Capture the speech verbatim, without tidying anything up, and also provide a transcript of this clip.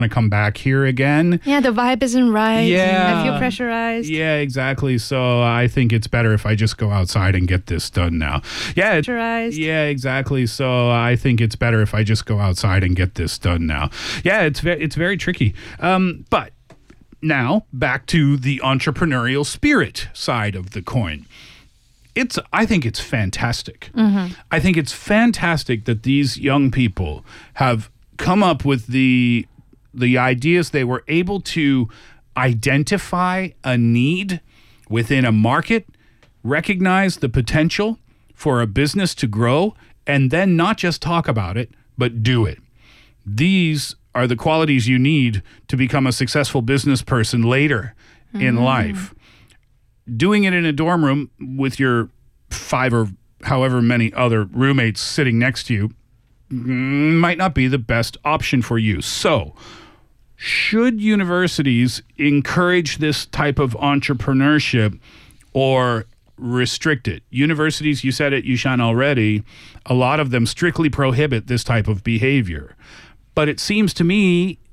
to come back here again. Yeah, the vibe isn't right. Yeah. I feel pressurized. Yeah, exactly. So I think it's better if I just go outside and get this done now. Yeah. it- Pressurized. Yeah, exactly. So I think it's better if I just go outside and get this done now. Yeah, it's ve- it's very tricky. Um, but now back to the entrepreneurial spirit side of the coin. It's I think it's fantastic. I think it's fantastic that these young people have come up with the the ideas. They were able to identify a need within a market, recognize the potential for a business to grow, and then not just talk about it, but do it. These are the qualities you need to become a successful business person later in life. Doing it in a dorm room with your five or however many other roommates sitting next to you mm, might not be the best option for you. So, should universities encourage this type of entrepreneurship or restrict it? Universities, you said it, Yushan, already, a lot of them strictly prohibit this type of behavior. But it seems to me